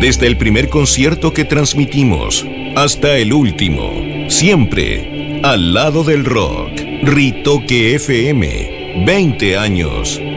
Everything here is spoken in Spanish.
Desde el primer concierto que transmitimos hasta el último, siempre al lado del rock. Ritoque FM, 20 años